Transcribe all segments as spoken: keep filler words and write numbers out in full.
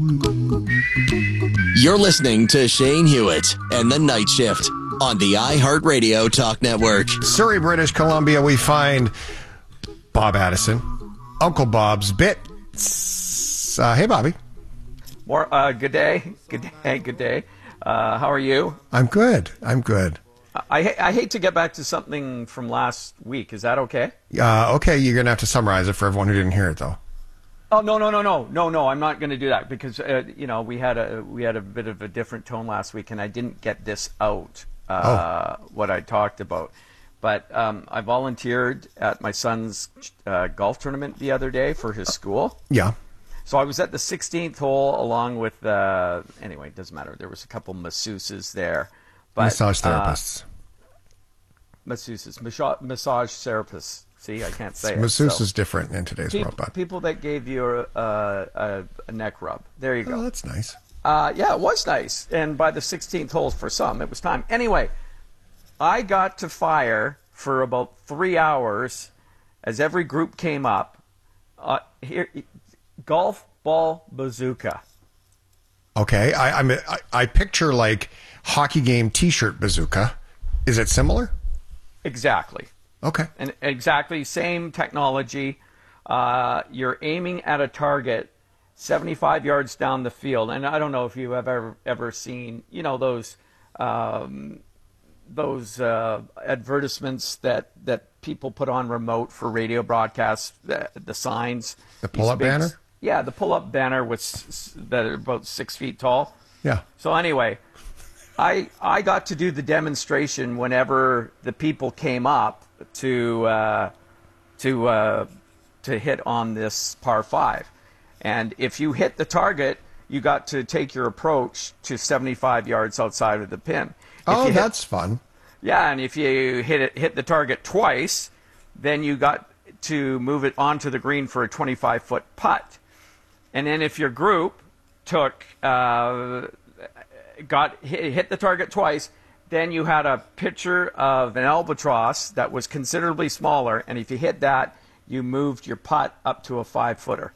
You're listening to Shane Hewitt and the Night Shift on the iHeartRadio Talk Network. Surrey, British Columbia, we find Bob Addison, Uncle Bob's Bits. Uh, hey, Bobby. More. Uh, good day. Good day. Good day. Uh, how are you? I'm good. I'm good. I, I hate to get back to something from last week. Is that okay? Uh, okay, you're going to have to summarize it for everyone who didn't hear it, though. Oh no no no no no no! I'm not going to do that because uh, you know we had a we had a bit of a different tone last week, and I didn't get this out uh, oh. what I talked about. But um, I volunteered at my son's uh, golf tournament the other day for his school. Yeah. So I was at the sixteenth hole along with uh, anyway, it doesn't matter. There was a couple masseuses there, but, massage therapists. Uh, masseuses, massage, massage therapists. See, I can't say Masseuse it. So. is different in today's Pe- world, bud. People that gave you a, a, a neck rub. There you go. Oh, that's nice. Uh, yeah, it was nice. And by the sixteenth hole, for some, it was time. Anyway, I got to fire for about three hours as every group came up. Uh, here, golf ball bazooka. Okay, I, I'm, I, I picture like hockey game T-shirt bazooka. Is it similar? Exactly. Okay. And exactly same technology. Uh, you're aiming at a target seventy-five yards down the field, and I don't know if you have ever ever seen, you know, those um, those uh, advertisements that that people put on remote for radio broadcasts. The, the signs. The pull-up big, banner. Yeah, the pull-up banner was that are about six feet tall. Yeah. So anyway, I I got to do the demonstration whenever the people came up to uh, to uh, to hit on this par five, and if you hit the target, you got to take your approach to seventy-five yards outside of the pin. If Oh, hit, that's fun. Yeah, and if you hit it hit the target twice, then you got to move it onto the green for a twenty-five foot putt, and then if your group took uh, got hit, hit the target twice. Then you had a picture of an albatross that was considerably smaller, and if you hit that, you moved your putt up to a five-footer.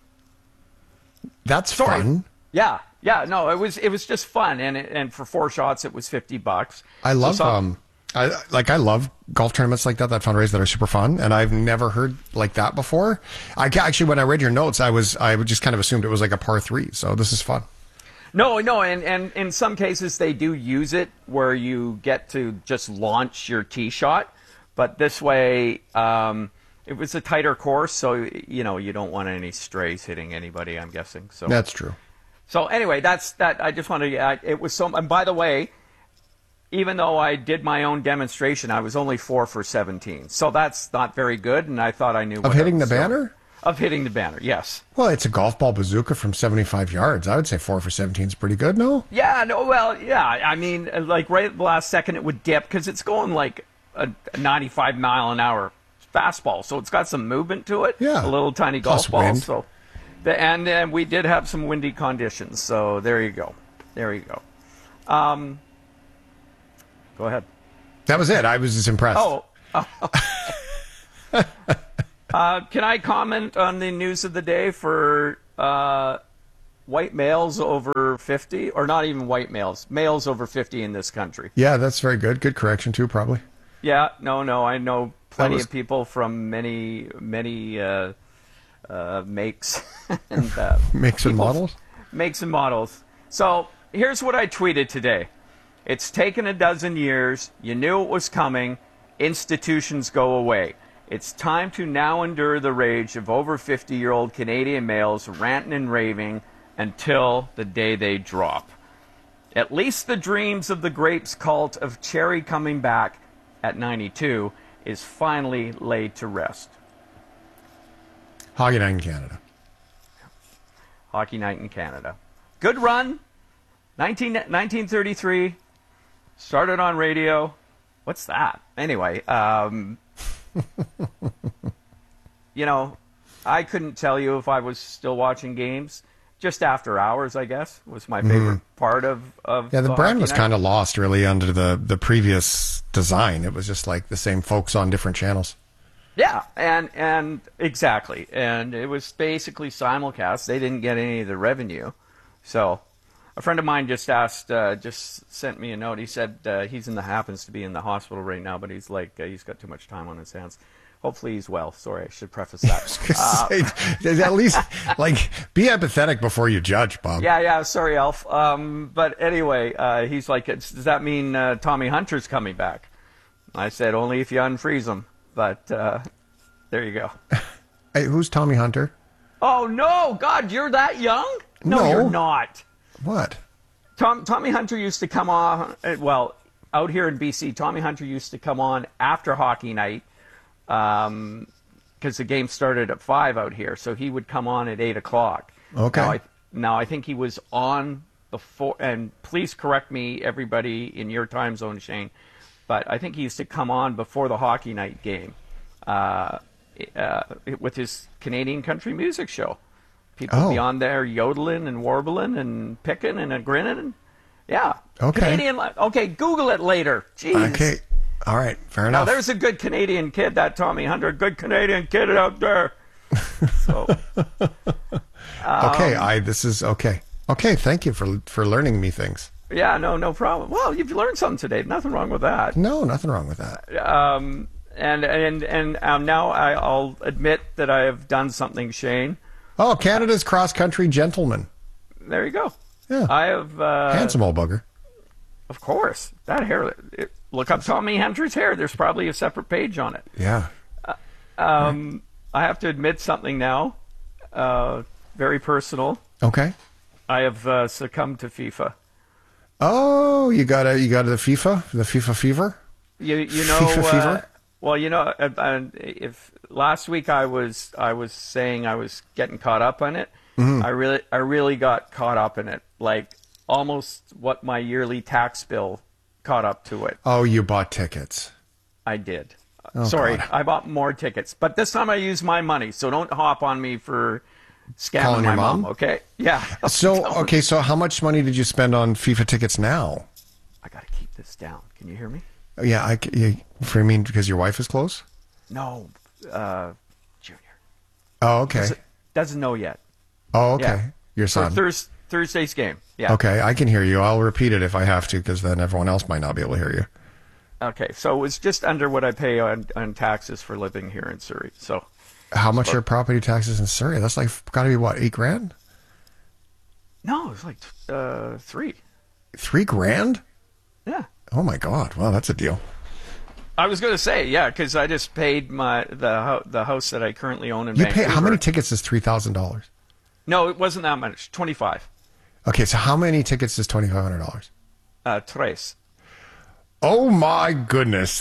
That's Sorry. fun. Yeah, yeah. No, it was it was just fun, and it, and for four shots, it was fifty bucks. I love so some, um, I like I love golf tournaments like that that fundraise that are super fun, and I've never heard like that before. I ca- actually, when I read your notes, I was I just kind of assumed it was like a par three. So this is fun. No, no, and, and in some cases they do use it where you get to just launch your tee shot, but this way um, it was a tighter course, so you know you don't want any strays hitting anybody. I'm guessing. So that's true. So anyway, that's that. I just wanted to. Uh, it was so. And by the way, even though I did my own demonstration, I was only four for seventeen. So that's not very good, and I thought I knew. Of hitting the banner. Of hitting the banner, yes. Well, it's a golf ball bazooka from seventy-five yards. I would say four for seventeen is pretty good, no? Yeah, no, well, yeah. I mean, like right at the last second, it would dip because it's going like a ninety-five mile an hour fastball, so it's got some movement to it. Yeah, a little tiny golf plus ball. wind. So, the, and and we did have some windy conditions. So there you go, there you go. Um, go ahead. That was it. I was just impressed. Oh. oh. Uh, can I comment on the news of the day for uh, white males over fifty, or not even white males, males over fifty in this country? Yeah, that's very good. Good correction, too, probably. Yeah, no, no, I know plenty was... of people from many, many uh, uh, makes and uh, makes and people, models. Makes and models. So here's what I tweeted today: it's taken a dozen years. You knew it was coming. Institutions go away. It's time to now endure the rage of over fifty-year-old Canadian males ranting and raving until the day they drop. At least the dreams of the grapes cult of Cherry coming back at ninety-two is finally laid to rest. Hockey Night in Canada. Hockey Night in Canada. Good run. nineteen, nineteen thirty-three. Started on radio. What's that? Anyway, um... you know, I couldn't tell you if I was still watching games. Just after hours, I guess, was my favorite mm. part of, of yeah, the brand Hockey was kind of lost, really, under the, the previous design. It was just like the same folks on different channels. Yeah, and and exactly. And it was basically simulcast. They didn't get any of the revenue. So a friend of mine just asked, uh, just sent me a note. He said uh, he's in the happens to be in the hospital right now, but he's like uh, he's got too much time on his hands. Hopefully he's well. Sorry, I should preface that. Uh, say, at least, like, be empathetic before you judge, Bob. Yeah, yeah. Sorry, Alf. Um, but anyway, uh, he's like, does that mean uh, Tommy Hunter's coming back? I said, only if you unfreeze him. But uh, there you go. Hey, who's Tommy Hunter? Oh, no. God, you're that young? No, No. you're not. What? Tom, Tommy Hunter used to come on, uh, well, out here in B C, Tommy Hunter used to come on after hockey night um, because the game started at five out here. So he would come on at eight o'clock. Okay. Now I, now, I think he was on before, and please correct me, everybody in your time zone, Shane, but I think he used to come on before the hockey night game uh, uh, with his Canadian country music show. People Oh. be on there yodeling and warbling and picking and a grinning. And, yeah. Okay. Canadian. li- Okay, Google it later. Jeez. Okay. All right. Fair Now, enough. there's a good Canadian kid, that Tommy Hunter. Good Canadian kid out there. So, okay. I. This is okay. Okay. Thank you for for learning me things. yeah, no, no problem. Well, you've learned something today. Nothing wrong with that. No, nothing wrong with that. Um, and and and um, now I, I'll admit that I have done something, Shane. Oh, Canada's cross country gentleman. There you go. Yeah. I have. Uh, Handsome old bugger. Of course. That hair. It, look up Tommy Hunter's hair. There's probably a separate page on it. Yeah. Um, I have to admit something now. Uh, very personal. Okay. I have uh, succumbed to FIFA. Oh, you got a you got a FIFA, the FIFA fever. You you know. FIFA uh, fever? Well, you know, uh, uh, if last week I was I was saying I was getting caught up on it. Mm-hmm. I really I really got caught up in it. Like almost what my yearly tax bill caught up to it. Oh, you bought tickets. I did. Oh, Sorry, God. I bought more tickets, but this time I used my money, so don't hop on me for scamming Calling my your mom? Okay, yeah. So, okay, so how much money did you spend on FIFA tickets now? I gotta keep this down. Can you hear me? Yeah, I, c- you, for me, because your wife is close? No, uh, Junior Oh, okay. doesn't, doesn't know yet. Oh, okay. Yeah. Your For son. Thurs Thursday's game. Yeah. Okay, I can hear you. I'll repeat it if I have to, because then everyone else might not be able to hear you. Okay, so it was just under what I pay on, on taxes for living here in Surrey. So How much are property taxes in Surrey? That's like, got to be what, eight grand? no, it's like uh, three. Three grand? Yeah. Oh my God! Wow, that's a deal. I was going to say, yeah, because I just paid my the ho- the house that I currently own in You pay Vancouver. how many tickets is three thousand dollars? No, it wasn't that much. Twenty-five. Okay, so how many tickets is twenty five hundred dollars? Uh, tres. Oh my goodness!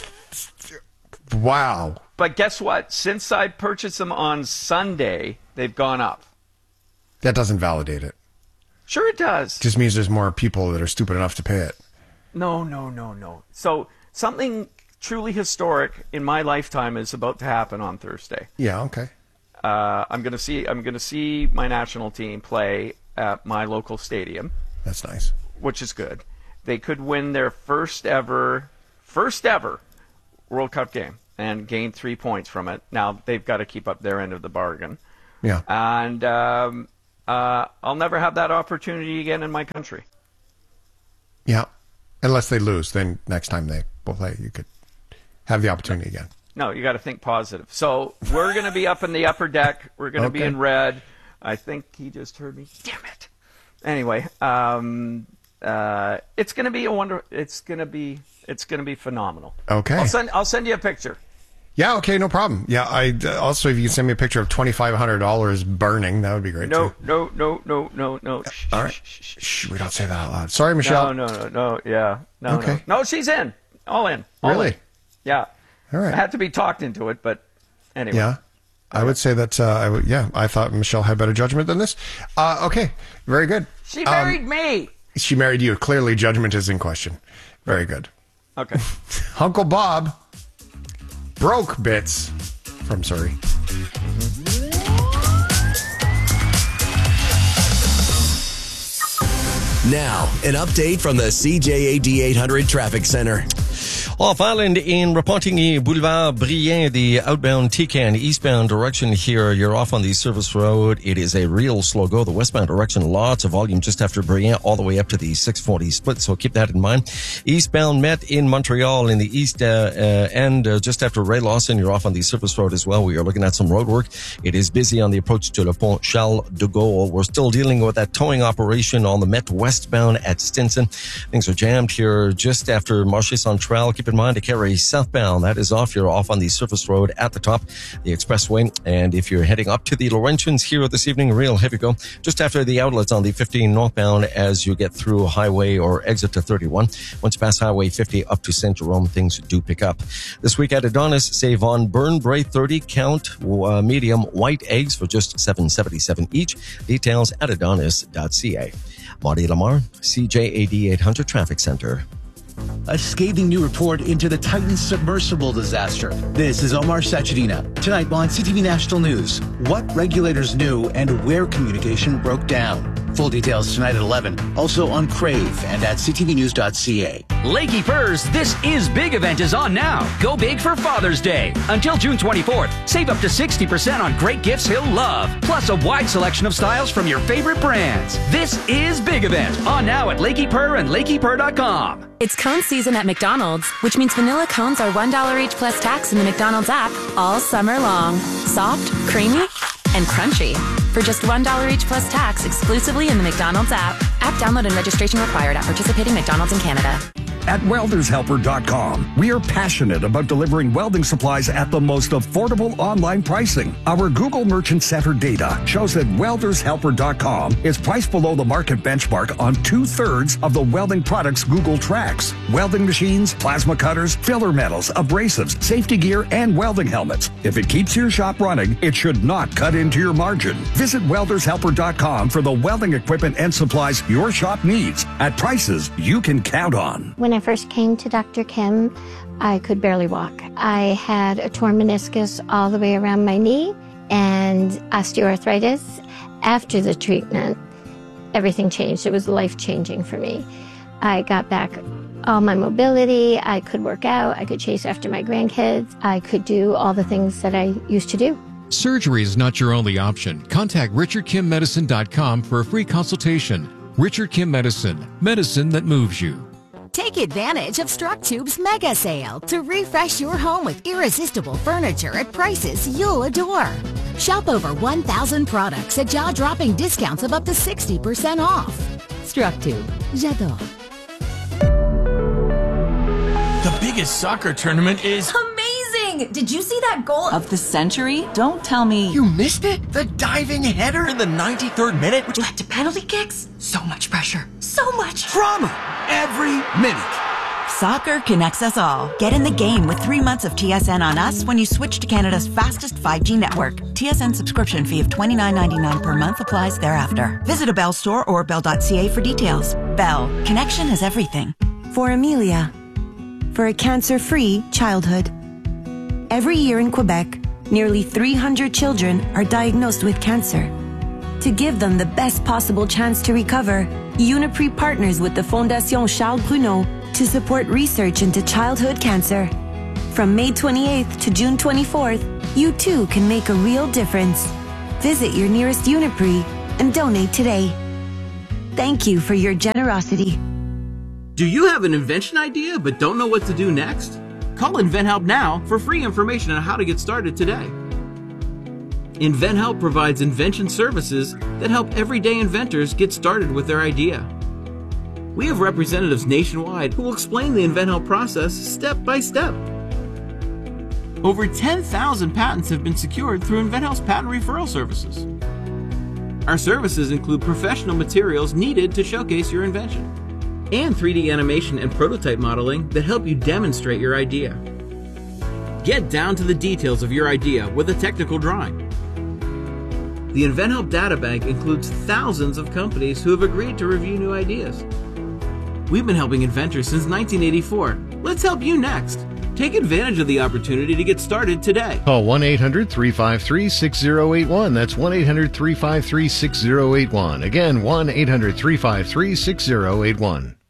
Wow. But guess what? Since I purchased them on Sunday, they've gone up. That doesn't validate it. Sure, it does. Just means there's more people that are stupid enough to pay it. No, no, no, no. So something truly historic in my lifetime is about to happen on Thursday. Yeah. Okay. Uh, I'm gonna see. I'm gonna see my national team play at my local stadium, That's nice. which is good. They could win their first ever, first ever World Cup game and gain three points from it. Now they've got to keep up their end of the bargain, Yeah. and um, uh, I'll never have that opportunity again in my country. Yeah. Unless they lose, then next time they will play, you could have the opportunity again. No, you got to think positive. So we're going to be up in the upper deck. We're going to be Okay. in red. I think he just heard me. Damn it. Anyway, um, uh, it's going to be a wonder. It's going to be. It's going to be phenomenal. Okay. I'll send. I'll send you a picture. Yeah. Okay. No problem. Yeah. I uh, also, if you can send me a picture of twenty five hundred dollars burning, that would be great. No, too. no, no, no, no, no. Shh, All right. shh, shh, shh. Shh, we don't say that out loud. Sorry, Michelle. No, no, no, no. Yeah. No, Okay. no. No, she's in. All in. All Really? in. Yeah. All right. I had to be talked into it, but anyway. Yeah. I would say that, uh, I would, yeah, I thought Michelle had better judgment than this. Uh, okay. Very good. She Um, married me. She married you. Clearly, judgment is in question. Very good. Okay. Uncle Bob broke bits from Surrey. Now, an update from the C J A D eight hundred Traffic Center. Off island in Repentigny, Boulevard Briand, the outbound T-Can eastbound direction here. You're off on the service road. It is a real slow go. The westbound direction, lots of volume just after Briand, all the way up to the six forty split. So keep that in mind. Eastbound Met in Montreal in the east uh, uh, end, uh, just after Ray Lawson. You're off on the service road as well. We are looking at some road work. It is busy on the approach to Le Pont Charles de Gaulle. We're still dealing with that towing operation on the Met westbound at Stinson. Things are jammed here just after Marché Central. Keep in mind to carry southbound. That is off. You're off on the surface road at the top, the expressway. And if you're heading up to the Laurentians here this evening, real heavy go just after the outlets on the fifteen northbound as you get through highway or exit to thirty-one. Once you pass highway fifty up to Saint Jerome, things do pick up. This week at Adonis, save on Burn Bray thirty count uh, medium white eggs for just seven seventy-seven each. Details at adonis dot c a. Marty Lamar, C J A D eight hundred Traffic Center. A scathing new report into the Titan submersible disaster. This is Omar Sachedina. Tonight on C T V National News, what regulators knew and where communication broke down. Full details tonight at eleven. Also on Crave and at c t v news dot c a. Lakey Furs, This Is Big event is on now. Go big for Father's Day. Until June twenty-fourth, save up to sixty percent on great gifts he'll love. Plus a wide selection of styles from your favorite brands. This Is Big event on now at Lakey Purr and lakey purr dot com. It's cone season at McDonald's, which means vanilla cones are one dollar each plus tax in the McDonald's app all summer long. Soft, creamy, and crunchy. For just one dollar each plus tax exclusively in the McDonald's app. App download and registration required at participating McDonald's in Canada. At welders helper dot com, we are passionate about delivering welding supplies at the most affordable online pricing. Our Google Merchant Center data shows that welders helper dot com is priced below the market benchmark on two-thirds of the welding products Google tracks. Welding machines, plasma cutters, filler metals, abrasives, safety gear, and welding helmets. If it keeps your shop running, it should not cut into your margin. Visit welders helper dot com for the welding equipment and supplies your shop needs at prices you can count on. When I first came to Doctor Kim, I could barely walk. I had a torn meniscus all the way around my knee and osteoarthritis. After the treatment, everything changed. It was life-changing for me. I got back all my mobility. I could work out. I could chase after my grandkids. I could do all the things that I used to do. Surgery is not your only option. Contact richard kim medicine dot com for a free consultation. Richard Kim Medicine, medicine that moves you. Take advantage of StrucTube's mega sale to refresh your home with irresistible furniture at prices you'll adore. Shop over one thousand products at jaw-dropping discounts of up to sixty percent off. StrucTube, j'adore. The biggest soccer tournament is amazing! Did you see that goal of the century? Don't tell me. You missed it? The diving header in the ninety-third minute, which led to penalty kicks? So much pressure. So much drama every minute. Soccer connects us all. Get in the game with three months of T S N on us when you switch to Canada's fastest five G network. T S N subscription fee of twenty-nine ninety-nine per month applies thereafter. Visit a Bell store or bell dot c a for details. Bell. Connection is everything. For Amelia. For a cancer-free childhood. Every year in Quebec, nearly three hundred children are diagnosed with cancer. To give them the best possible chance to recover, Uniprix partners with the Fondation Charles Bruno to support research into childhood cancer. From May twenty-eighth to June twenty-fourth, you too can make a real difference. Visit your nearest Uniprix and donate today. Thank you for your generosity. Do you have an invention idea but don't know what to do next? Call InventHelp now for free information on how to get started today. InventHelp provides invention services that help everyday inventors get started with their idea. We have representatives nationwide who will explain the InventHelp process step by step. Over ten thousand patents have been secured through InventHelp's patent referral services. Our services include professional materials needed to showcase your invention, and three D animation and prototype modeling that help you demonstrate your idea. Get down to the details of your idea with a technical drawing. The InventHelp Databank includes thousands of companies who have agreed to review new ideas. We've been helping inventors since nineteen eighty-four. Let's help you next. Take advantage of the opportunity to get started today. Call one eight hundred three five three six zero eight one. That's one eight hundred three five three six zero eight one. Again, one eight hundred three five three six zero eight one.